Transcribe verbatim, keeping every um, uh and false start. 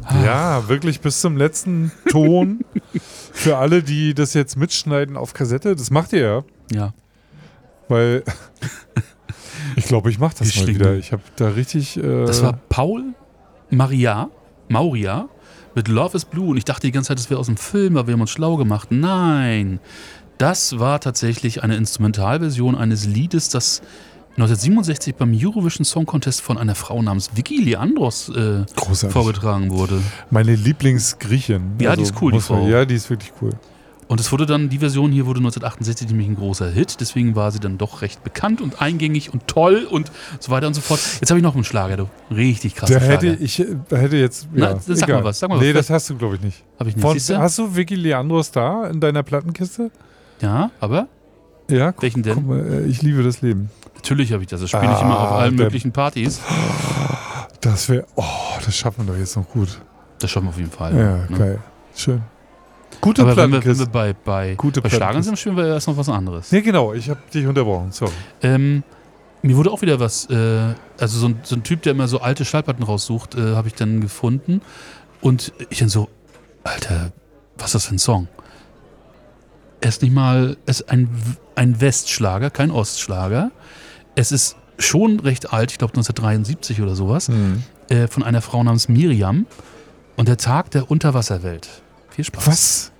Ja, wirklich bis zum letzten Ton. Für alle, die das jetzt mitschneiden auf Kassette, das macht ihr ja. Ja. Weil ich glaube, ich mache das Die mal Schlinge. wieder. Ich habe da richtig... Äh Das war Paul Maria, Mauria mit Love is Blue und ich dachte die ganze Zeit, das wäre aus dem Film, aber wir haben uns schlau gemacht. Nein, das war tatsächlich eine Instrumentalversion eines Liedes, das neunzehnhundertsiebenundsechzig beim Eurovision Song Contest von einer Frau namens Vicky Leandros äh, vorgetragen wurde. Meine Lieblingsgriechin. Ja, also, die ist cool, die muss man- Frau. Ja, die ist wirklich cool. Und es wurde dann, die Version hier wurde neunzehnhundertachtundsechzig nämlich ein großer Hit, deswegen war sie dann doch recht bekannt und eingängig und toll und so weiter und so fort. Jetzt habe ich noch einen Schlager, du. Richtig krasser Der hätte Schlager. ich äh, hätte jetzt... Na, Ja, sag egal. mal was, sag mal was. Nee, das hast du, glaube ich, nicht. Hab ich nicht. Von, Siehste? hast du Vicky Leandros da in deiner Plattenkiste? Ja, aber Ja, guck, welchen denn? guck mal, äh, ich liebe das Leben. Natürlich habe ich das. Das spiele ich Ah, immer auf allen der- möglichen Partys. Das wäre... Oh, das schaffen wir doch jetzt noch gut. Das schaffen wir auf jeden Fall. Ja, ne? geil. Schön. Gute Aber wenn wir, wenn wir Plattenkiste. bei, bei, Gute bei Schlagern Plattenkiste. sind, spielen wir erst noch was anderes. Nee, genau. Ich habe dich unterbrochen. Sorry. Ähm, mir wurde auch wieder was, äh, also so ein, so ein Typ, der immer so alte Schallplatten raussucht, äh, habe ich dann gefunden. Und ich dann so, Alter, was ist das für ein Song? Er ist nicht mal, es ist ein, ein Westschlager, kein Ostschlager. Es ist schon recht alt, ich glaube neunzehnhundertdreiundsiebzig oder sowas, Hm. äh, von einer Frau namens Miriam. Und der Tag der Unterwasserwelt. Viel Spaß. Was?